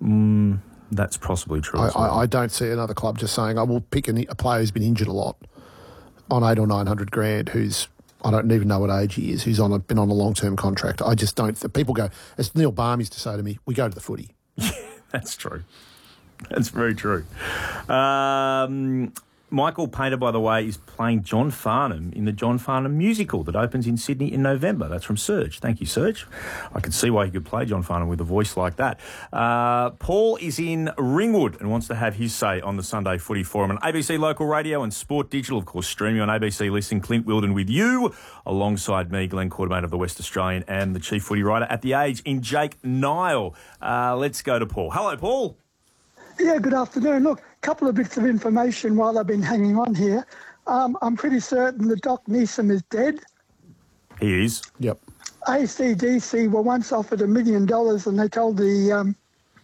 That's possibly true. I don't see another club just saying, I will pick a player who's been injured a lot on 800 or 900 grand who's, I don't even know what age he is, who's been on a long-term contract. I just don't. People go, as Neil Baum used to say to me, we go to the footy. Yeah, that's true. That's very true. Michael Painter, by the way, is playing John Farnham in the John Farnham musical that opens in Sydney in November. That's from Serge. Thank you, Serge. I can see why he could play John Farnham with a voice like that. Paul is in Ringwood and wants to have his say on the Sunday Footy Forum on ABC Local Radio and Sport Digital, of course, streaming on ABC Listen. Clint Wilden with you, alongside me, Glenn Quartermain of the West Australian, and the chief footy writer at The Age in Jake Nile. Let's go to Paul. Hello, Paul. Yeah, good afternoon. Look, a couple of bits of information while I've been hanging on here. I'm pretty certain that Doc Neeson is dead. He is. Yep. AC/DC were once offered $1 million and they told the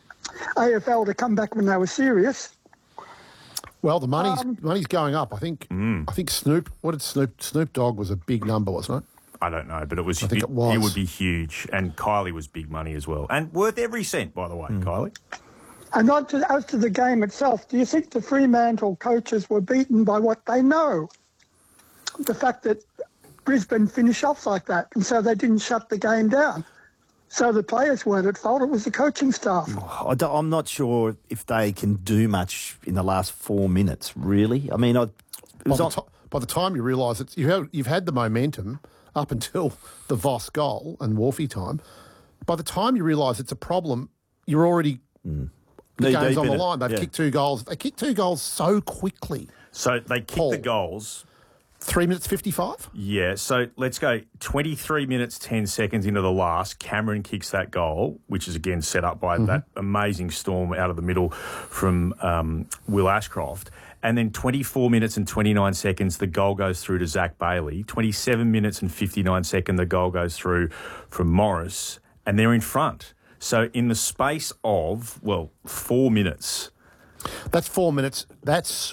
AFL to come back when they were serious. Well, the money's going up. I think Snoop. What did Snoop Dogg was a big number, wasn't it? I don't know, but it was. I think it was. It would be huge, and Kylie was big money as well, and worth every cent, by the way, Kylie. And as to the game itself, do you think the Fremantle coaches were beaten by what they know? The fact that Brisbane finished off like that, and so they didn't shut the game down. So the players weren't at fault, it was the coaching staff. I'm not sure if they can do much in the last 4 minutes, really. I mean, by the time you realise that you've had the momentum up until the Voss goal and Wharfie time, by the time you realise it's a problem, you're already... The game's on the line. They've kicked 2 goals. They kicked 2 goals so quickly. So they kicked the goals. 3 minutes 55? Yeah, so let's go 23 minutes, 10 seconds into the last. Cameron kicks that goal, which is again set up by that amazing storm out of the middle from Will Ashcroft. And then 24 minutes and 29 seconds, the goal goes through to Zach Bailey. 27 minutes and 59 seconds, the goal goes through from Morris. And they're in front. So in the space of, 4 minutes. That's 4 minutes. That's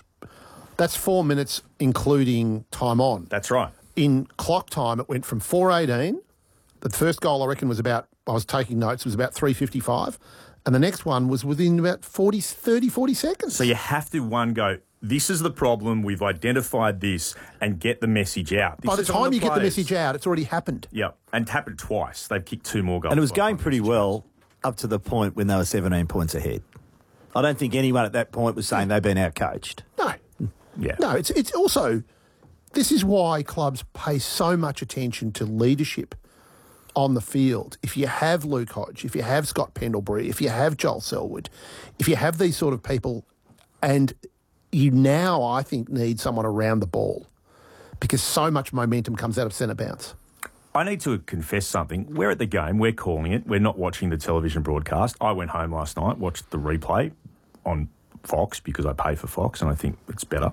4 minutes including time on. That's right. In clock time, it went from 4:18. The first goal, I reckon, was about, I was taking notes, was about 3:55. And the next one was within about 40 seconds. So you have to, go, this is the problem, we've identified this, and get the message out. By the time you get the message out, it's already happened. Yeah, and happened twice. They've kicked 2 more goals. And it was going pretty well up to the point when they were 17 points ahead. I don't think anyone at that point was saying they've been outcoached. No. Yeah. No, it's also, this is why clubs pay so much attention to leadership on the field. If you have Luke Hodge, if you have Scott Pendlebury, if you have Joel Selwood, if you have these sort of people, and you now, I think, need someone around the ball because so much momentum comes out of centre bounce. I need to confess something. We're at the game. We're calling it. We're not watching the television broadcast. I went home last night, watched the replay on Fox because I pay for Fox and I think it's better.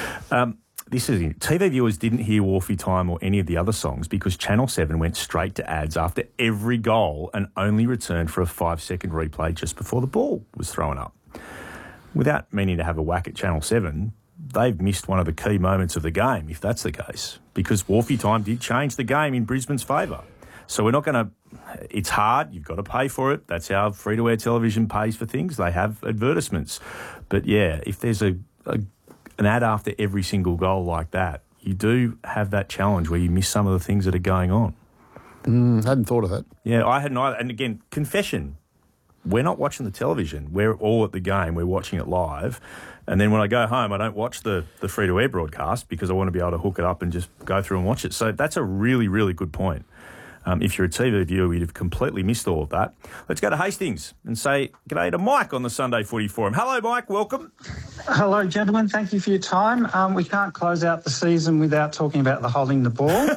TV viewers didn't hear Wharfie Time or any of the other songs because Channel 7 went straight to ads after every goal and only returned for a 5-second replay just before the ball was thrown up. Without meaning to have a whack at Channel 7, they've missed one of the key moments of the game, if that's the case, because Wharfie Time did change the game in Brisbane's favour. So we're not going to... It's hard. You've got to pay for it. That's how free-to-air television pays for things. They have advertisements. But, yeah, if there's an ad after every single goal like that, you do have that challenge where you miss some of the things that are going on. Hadn't thought of that. Yeah, I hadn't either. And, again, confession. We're not watching the television. We're all at the game. We're watching it live. And then when I go home, I don't watch the free-to-air broadcast because I want to be able to hook it up and just go through and watch it. So that's a really, really good point. If you're a TV viewer, you'd have completely missed all of that. Let's go to Hastings and say g'day to Mike on the Sunday Footy Forum. Hello, Mike. Welcome. Hello, gentlemen. Thank you for your time. We can't close out the season without talking about the holding the ball.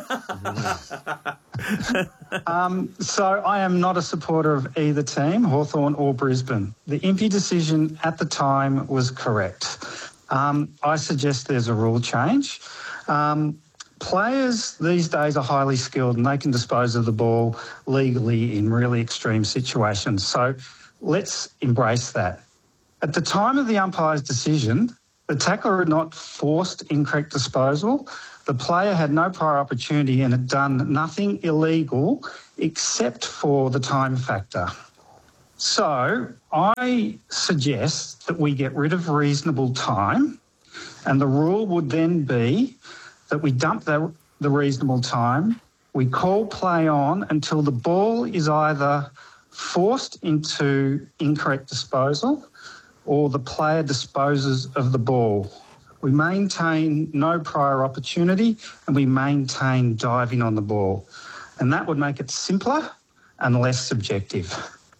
So I am not a supporter of either team, Hawthorn or Brisbane. The Impey decision at the time was correct. I suggest there's a rule change. Players these days are highly skilled and they can dispose of the ball legally in really extreme situations. So let's embrace that. At the time of the umpire's decision, the tackler had not forced incorrect disposal. The player had no prior opportunity and had done nothing illegal except for the time factor. So I suggest that we get rid of reasonable time, and the rule would then be that we dump the reasonable time, we call play on until the ball is either forced into incorrect disposal or the player disposes of the ball. We maintain no prior opportunity and we maintain diving on the ball. And that would make it simpler and less subjective.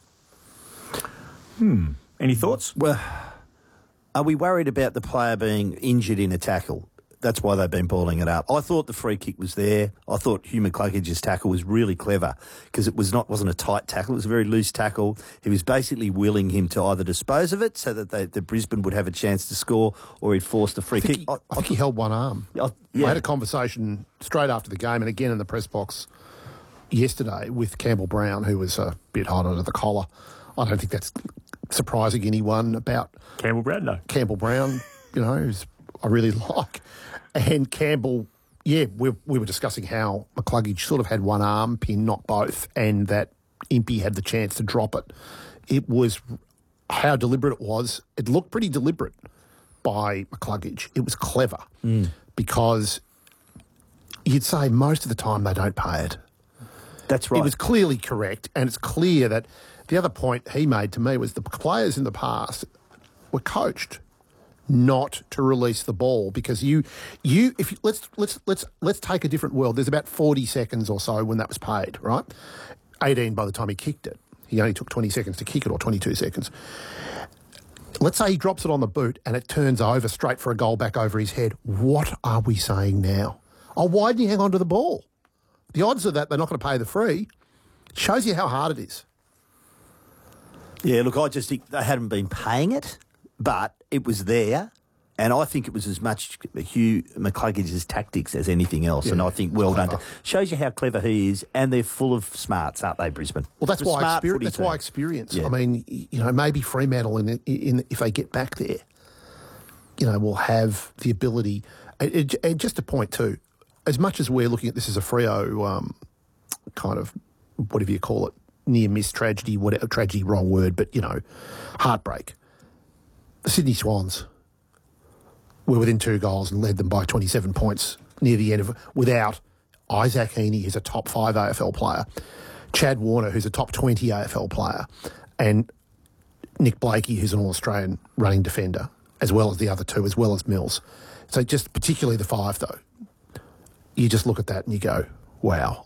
Any thoughts? Well, are we worried about the player being injured in a tackle? That's why they've been balling it up. I thought the free kick was there. I thought Hugh McCluggage's tackle was really clever because it wasn't a tight tackle. It was a very loose tackle. He was basically willing him to either dispose of it so that the Brisbane would have a chance to score, or he'd forced a free kick. I think he held one arm. I had a conversation straight after the game and again in the press box yesterday with Campbell Brown, who was a bit hot under the collar. I don't think that's surprising anyone about Campbell Brown, no. Campbell Brown, who's I really like. And Campbell, we were discussing how McCluggage sort of had one arm pin, not both, and that Impey had the chance to drop it. It was how deliberate it was. It looked pretty deliberate by McCluggage. It was clever because you'd say most of the time they don't pay it. That's right. It was clearly correct, and it's clear that the other point he made to me was the players in the past were coached not to release the ball because let's take a different world. There's about 40 seconds or so when that was paid, right? 18 by the time he kicked it. He only took 20 seconds to kick it, or 22 seconds. Let's say he drops it on the boot and it turns over straight for a goal back over his head. What are we saying now? Oh, why didn't you hang on to the ball? The odds are that they're not going to pay the free. It shows you how hard it is. Yeah, look, I just think they hadn't been paying it, but it was there, and I think it was as much Hugh McCluggage's tactics as anything else, and I think well done. Shows you how clever he is, and they're full of smarts, aren't they, Brisbane? Well, that's why experience. Yeah. I mean, maybe Fremantle, if they get back there, will have the ability. And just a point too, as much as we're looking at this as a Freo kind of, whatever you call it, near-miss tragedy, whatever, tragedy, wrong word, but, heartbreak. The Sydney Swans were within 2 goals and led them by 27 points near the end without Isaac Heaney, who's a top 5 AFL player, Chad Warner, who's a top 20 AFL player, and Nick Blakey, who's an All-Australian running defender, as well as the other 2, as well as Mills. So just particularly the 5, though, you just look at that and you go, wow,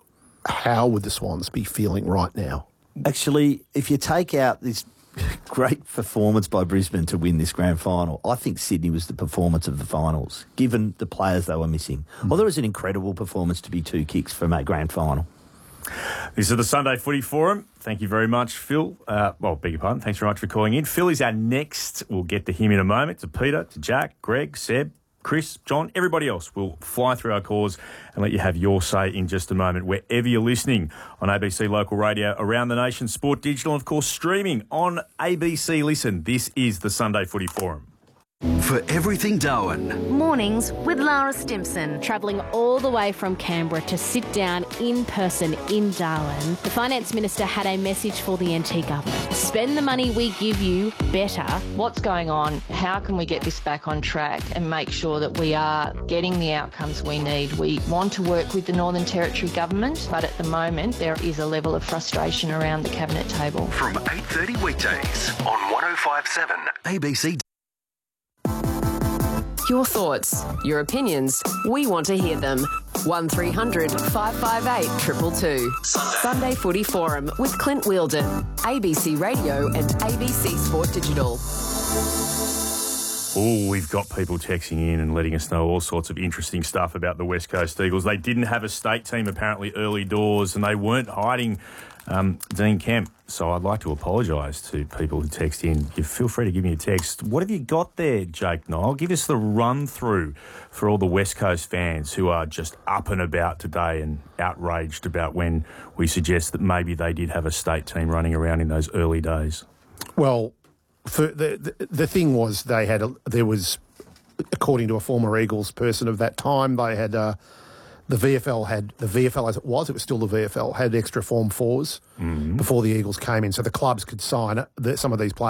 how would the Swans be feeling right now? Actually, if you take out this great performance by Brisbane to win this grand final, I think Sydney was the performance of the finals, given the players they were missing. Well, it was an incredible performance to be 2 kicks from a grand final. This is the Sunday Footy Forum. Thank you very much, Phil. Beg your pardon. Thanks very much for calling in. Phil is our next. We'll get to him in a moment, to Peter, to Jack, Greg, Seb, Chris, John, everybody else. Will fly through our calls and let you have your say in just a moment, wherever you're listening on ABC Local Radio, around the nation, Sport Digital, and of course streaming on ABC Listen. This is the Sunday Footy Forum. For everything Darwin. Mornings with Lara Stimson. Travelling all the way from Canberra to sit down in person in Darwin, the Finance Minister had a message for the NT government. Spend the money we give you better. What's going on? How can we get this back on track and make sure that we are getting the outcomes we need? We want to work with the Northern Territory government, but at the moment there is a level of frustration around the cabinet table. From 8:30 weekdays on 105.7 ABC. Your thoughts, your opinions, we want to hear them. 1300 558 222. Sunday Footy Forum with Clint Wheeldon, ABC Radio and ABC Sport Digital. Oh, we've got people texting in and letting us know all sorts of interesting stuff about the West Coast Eagles. They didn't have a state team apparently early doors, and they weren't hiding Dean Kemp. So I'd like to apologise to people who text in. You feel free to give me a text. What have you got there, Jake Niall? Give us the run-through for all the West Coast fans who are just up and about today and outraged about when we suggest that maybe they did have a state team running around in those early days. Well, for the thing was there was, according to a former Eagles person of that time, they the VFL as it was still the VFL, had extra Form 4s before the Eagles came in, so the clubs could sign some of these players